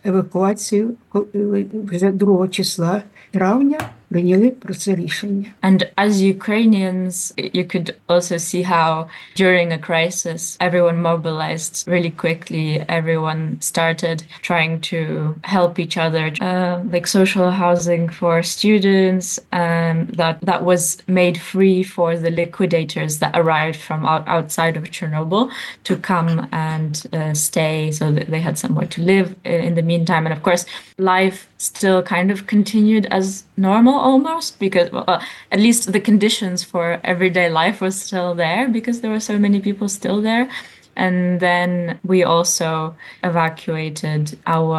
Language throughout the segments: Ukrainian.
евакуацію вже 2 числа травня. Прийняли про це рішення. And as Ukrainians, you could also see how during a crisis, everyone mobilized really quickly. Everyone started trying to help each other, like social housing for students, and that was made free for the liquidators that arrived from outside of Chernobyl to come and stay, so that they had somewhere to live in the meantime. And of course, life still kind of continued as normal almost, because at least the conditions for everyday life was still there because there were so many people still there. And then we also evacuated our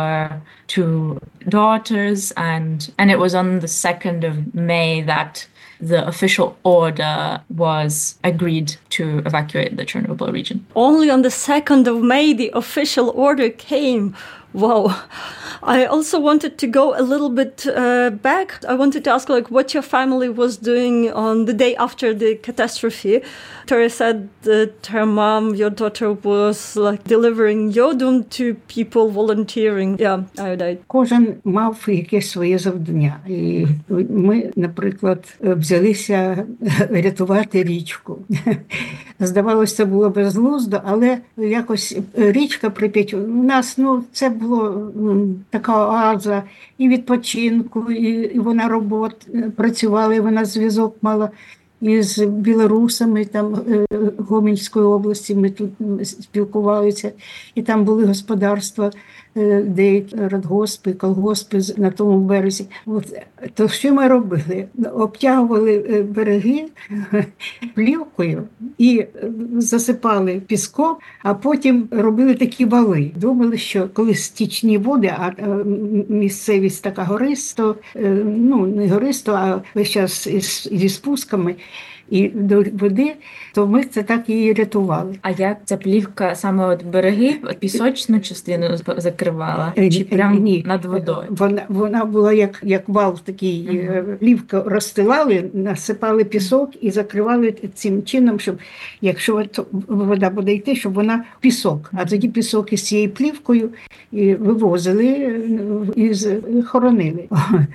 2 daughters, and it was on the 2nd of May that the official order was agreed to evacuate the Chernobyl region. Only on the 2nd of May the official order came. Wow. I also wanted to go a little bit back. I wanted to ask what your family was doing on the day after the catastrophe. Tori said that her mom, your daughter, was delivering yodum to people volunteering. Yeah, iodide. Кожен мав якесь своє завдання. І ми, наприклад, взялися рятувати річку. Здавалося, це було безглуздо, але якось річка Прип'ять, у нас, це було така оаза і відпочинку, і вона працювала, і вона зв'язок мала із білорусами, там Гомельської області, ми тут спілкувалися, і там були господарства, деякі радгоспи, колгоспи на тому березі. То що ми робили? Обтягували береги плівкою і засипали піском, а потім робили такі вали. Думали, що коли стічні води, а місцевість така гористо, не гористо, а весь час зі спусками, і до води, то ми це так і рятували. А як ця плівка саме от береги, пісочну частину закривала? Чи прямо над водою? Вона була як вал такий. Плівка розстилали, насипали пісок і закривали цим чином, щоб якщо вода буде йти, щоб вона пісок. А тоді пісок із цією плівкою вивозили і хоронили.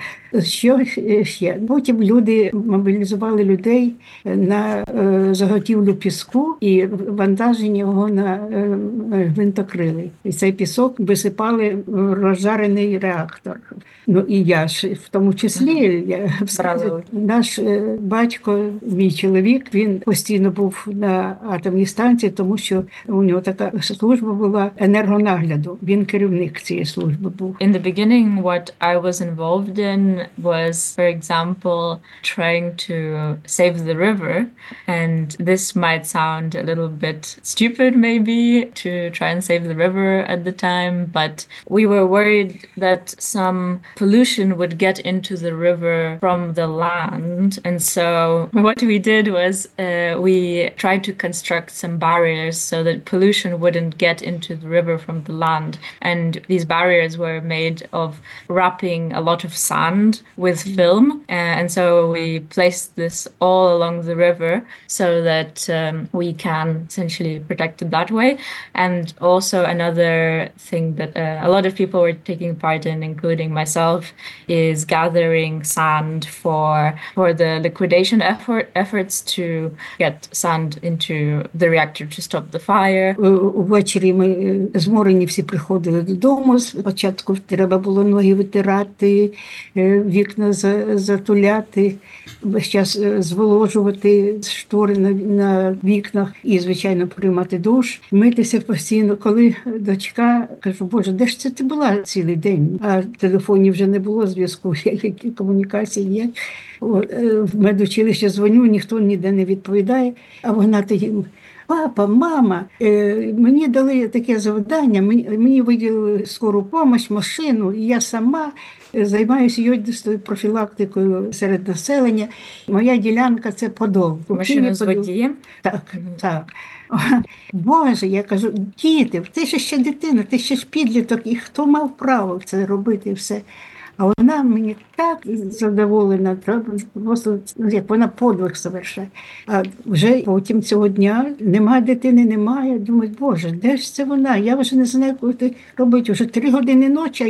Що ще? Потім люди мобілізували людей на заготівлю піску і вантажені його на гвинтокрили. І цей пісок висипали в розжарений реактор. І я ж в тому числі, наш батько, мій чоловік, він постійно був на атомній станції, тому що у нього така служба була енергонагляду. Він керівник цієї служби був. In the beginning, what I was involved in was, for example, trying to save the river. And this might sound a little bit stupid, maybe, to try and save the river at the time, but we were worried that some pollution would get into the river from the land. And so what we did was we tried to construct some barriers so that pollution wouldn't get into the river from the land. And these barriers were made of wrapping a lot of sand with film. And so we placed this all along the river so that we can essentially protect it that way. And also another thing that a lot of people were taking part in, including myself, is gathering sand for the liquidation efforts to get sand into the reactor to stop the fire. Увечері ми зморені всі приходили додому. Спочатку треба було ноги витирати, вікна затуляти, весь час зволожувати штори на вікнах і, звичайно, приймати душ, митися постійно. Коли дочка, кажу, Боже, де ж це ти була цілий день? А телефонів вже не було, зв'язку, які комунікації є. В медучилище дзвоню, ніхто ніде не відповідає, а вона тоді: папа, мама, мені дали таке завдання, мені виділили скору допомогу, машину, і я сама займаюся йодистою профілактикою серед населення. Моя ділянка – це Подол. Машину з водієм? Так, так. Боже, я кажу, діти, ти ще дитина, ти ще ж підліток, і хто мав право це робити все? А вона мені так задоволена, просто як вона подвиг совершає. А вже потім цього дня немає дитини, немає. Думаю, Боже, де ж це вона? Я вже не знаю, коли робити. Вже 3 години ночі,